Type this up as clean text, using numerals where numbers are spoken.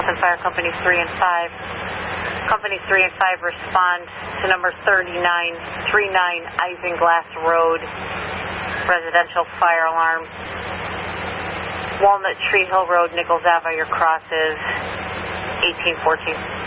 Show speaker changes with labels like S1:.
S1: and Fire Company 3 and 5. Company 3 and 5 respond to number 3939 Isinglass Road, residential fire alarm. Walnut Tree Hill Road, Nichols Ave, your cross is 1814.